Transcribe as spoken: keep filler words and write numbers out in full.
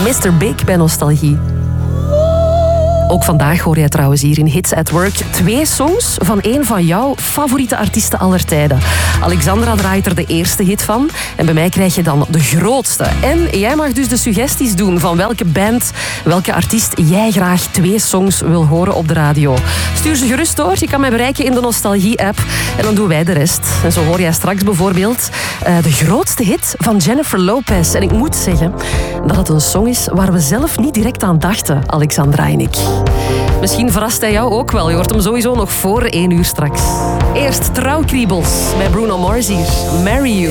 mister Big bij Nostalgie. Ook vandaag hoor jij trouwens hier in Hits at Work twee songs van een van jouw favoriete artiesten aller tijden. Alexandra draait er de eerste hit van en bij mij krijg je dan de grootste. En jij mag dus de suggesties doen van welke band, welke artiest jij graag twee songs wil horen op de radio. Stuur ze gerust door, je kan mij bereiken in de Nostalgie-app en dan doen wij de rest. En zo hoor jij straks bijvoorbeeld uh, de grootste hit van Jennifer Lopez. En ik moet zeggen dat het een song is waar we zelf niet direct aan dachten, Alexandra en ik. Misschien verrast hij jou ook wel. Je hoort hem sowieso nog voor één uur straks. Eerst trouwkriebels bij Bruno Mars hier. Marry You.